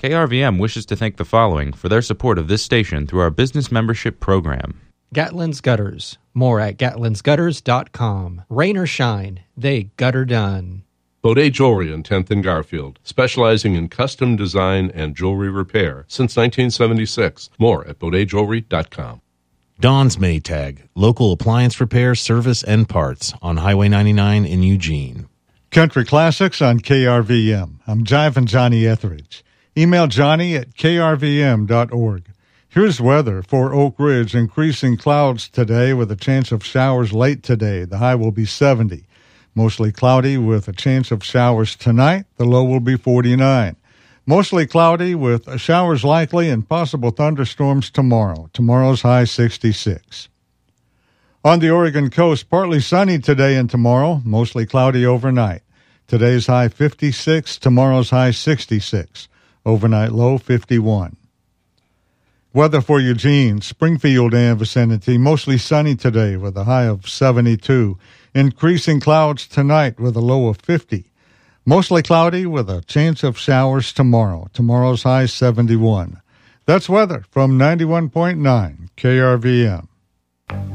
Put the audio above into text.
KRVM wishes to thank the following for their support of this station through our business membership program. Gatlin's Gutters. More at gatlinsgutters.com. Rain or shine, they gutter done. Baudet Jewelry on 10th and Garfield, specializing in custom design and jewelry repair since 1976. More at BaudetJewelry.com. Don's Maytag, local appliance repair, service, and parts on Highway 99 in Eugene. Country Classics on KRVM. I'm Jivin' Johnny Etheridge. Email Johnny at krvm.org. Here's weather for Oak Ridge. Increasing clouds today with a chance of showers late today. The high will be 70. Mostly cloudy with a chance of showers tonight. The low will be 49. Mostly cloudy with showers likely and possible thunderstorms tomorrow. Tomorrow's high 66. On the Oregon coast, partly sunny today and tomorrow. Mostly cloudy overnight. Today's high 56. Tomorrow's high 66. Overnight low 51. Weather for Eugene, Springfield and vicinity, mostly sunny today with a high of 72. Increasing clouds tonight with a low of 50. Mostly cloudy with a chance of showers tomorrow. Tomorrow's high 71. That's weather from 91.9 KRVM.